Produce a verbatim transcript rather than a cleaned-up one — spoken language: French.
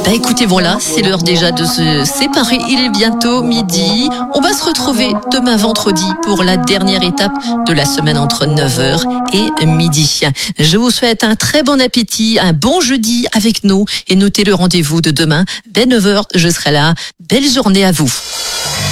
Bah écoutez, voilà, c'est l'heure déjà de se séparer. Il est bientôt midi. On va se retrouver demain vendredi pour la dernière étape de la semaine entre neuf heures et midi. Je vous souhaite un très bon appétit, un bon jeudi avec nous et notez le rendez-vous de demain dès neuf heures. Je serai là. Belle journée à vous.